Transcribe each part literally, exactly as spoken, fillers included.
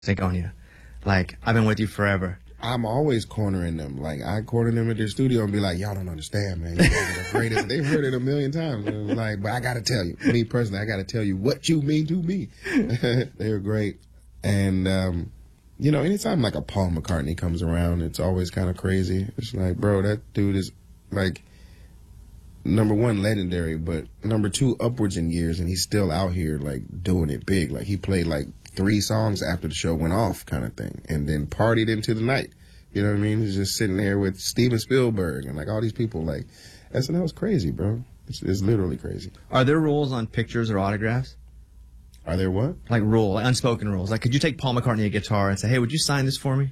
Think on you. Like, I've been with you forever. I'm always cornering them. Like, I corner them at their studio and be like, y'all don't understand, man. You guys are the greatest. They've heard it a million times. And I'm like, but I got to tell you, me personally, I got to tell you what you mean to me. They were great. And, um, you know, anytime like a Paul McCartney comes around, it's always kind of crazy. It's like, bro, that dude is like, number one, legendary, but number two, upwards in years, and he's still out here like doing it big. Like, he played like three songs after the show went off kind of thing, and then partied into the night. You know what I mean? He's just sitting there with Steven Spielberg and like all these people. Like, S N L's crazy, bro. It's, it's literally crazy. Are there rules on pictures or autographs? Are there what? Like rule, like unspoken rules. Like, could you take Paul McCartney a guitar and say, hey, would you sign this for me?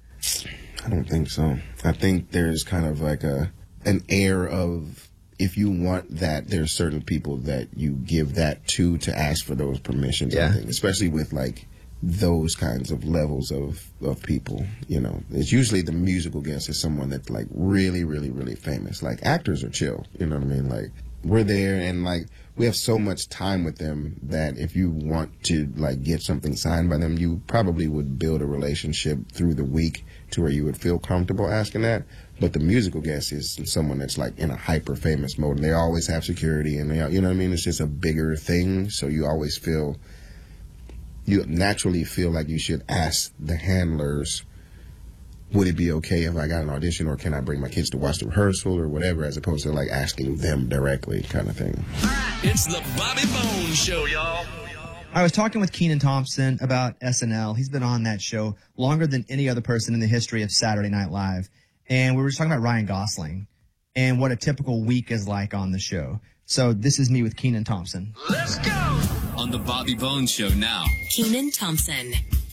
I don't think so. I think there's kind of like a an air of, if you want that, there's certain people that you give that to to ask for those permissions. Yeah. I think, especially with like those kinds of levels of of people. You know, it's usually the musical guest is someone that's like really, really, really famous. Like, actors are chill. You know what I mean? Like, we're there and like we have so much time with them that if you want to like get something signed by them, you probably would build a relationship through the week to where you would feel comfortable asking that. But the musical guest is someone that's like in a hyper famous mode, and they always have security, and they, you know what I mean? It's just a bigger thing, so you always feel, you naturally feel like you should ask the handlers, would it be okay if I got an audition, or can I bring my kids to watch the rehearsal or whatever, as opposed to like asking them directly kind of thing. It's the Bobby Bones Show, y'all. I was talking with Kenan Thompson about S N L. He's been on that show longer than any other person in the history of Saturday Night Live. And we were just talking about Ryan Gosling and what a typical week is like on the show. So this is me with Kenan Thompson. Let's go! On the Bobby Bones Show now. Kenan Thompson.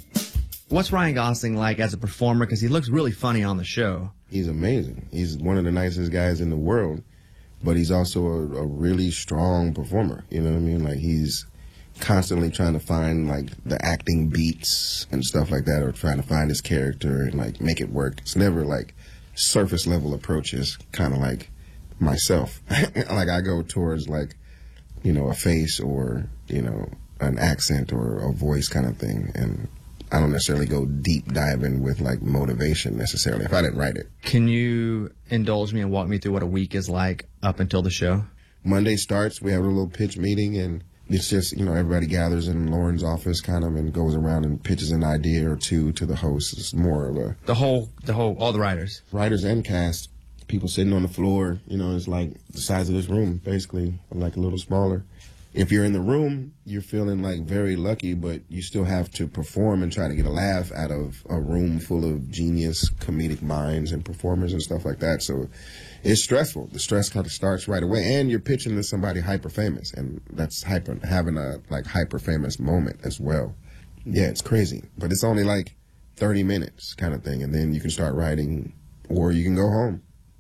What's Ryan Gosling like as a performer? Because he looks really funny on the show. He's amazing. He's one of the nicest guys in the world, but he's also a, a really strong performer. You know what I mean? Like, he's constantly trying to find like the acting beats and stuff like that, or trying to find his character and like make it work. It's never like surface level approaches, kind of like myself. Like, I go towards like, you know, a face or, you know, an accent or a voice kind of thing, and I don't necessarily go deep diving with like motivation necessarily if I didn't write it. Can you indulge me and walk me through what a week is like up until the show? Monday starts, we have a little pitch meeting, and it's just, you know, everybody gathers in Lauren's office kind of and goes around and pitches an idea or two to the host. It's more of a... The whole, the whole, all the writers. Writers and cast. People sitting on the floor, you know, it's like the size of this room, basically, like a little smaller. If you're in the room, you're feeling like very lucky, but you still have to perform and try to get a laugh out of a room full of genius comedic minds and performers and stuff like that. So it's stressful. The stress kind of starts right away, and you're pitching to somebody hyper famous, and that's hyper having a like hyper famous moment as well. Yeah, it's crazy, but it's only like thirty minutes kind of thing, and then you can start writing, or you can go home.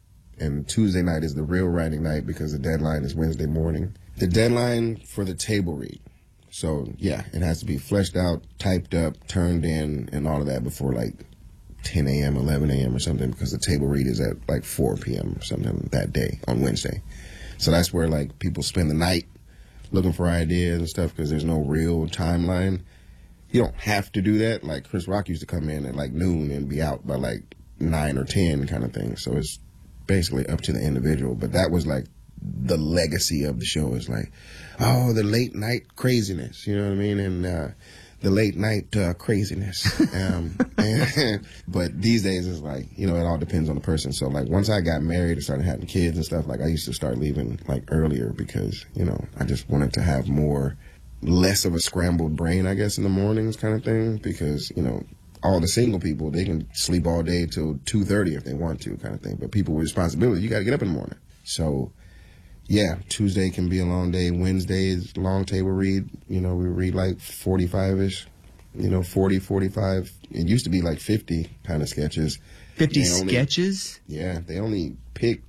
And Tuesday night is the real writing night because the deadline is Wednesday morning. The deadline for the table read. So yeah, it has to be fleshed out, typed up, turned in, and all of that before like ten a m, eleven a m or something, because the table read is at like four p m or something that day on Wednesday. So that's where like people spend the night looking for ideas and stuff, because there's no real timeline. You don't have to do that. Like Chris Rock used to come in at like noon and be out by like nine or ten kind of thing. So it's basically up to the individual. But that was like the legacy of the show, is like, oh, the late night craziness, you know what I mean? And uh, the late night uh, craziness. Um, and, but these days it's like, you know, it all depends on the person. So like once I got married and started having kids and stuff, like I used to start leaving like earlier because, you know, I just wanted to have more, less of a scrambled brain, I guess, in the mornings kind of thing, because, you know, all the single people, they can sleep all day till two thirty if they want to kind of thing. But people with responsibility, you got to get up in the morning. So yeah, Tuesday can be a long day. Wednesday is long table read. You know, we read like forty-five-ish, you know, forty, forty-five. It used to be like fifty kind of sketches. fifty They only- sketches? Yeah, they only picked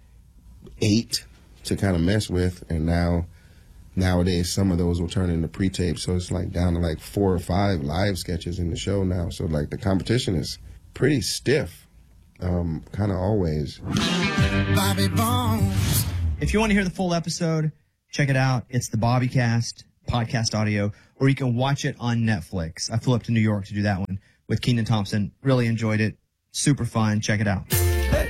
eight to kind of mess with. And now, nowadays, some of those will turn into pre-tape. So it's like down to like four or five live sketches in the show now. So like the competition is pretty stiff, um, kind of always. Bobby Bones. If you want to hear the full episode, check it out. It's the Bobbycast podcast audio, or you can watch it on Netflix. I flew up to New York to do that one with Kenan Thompson. Really enjoyed it. Super fun. Check it out.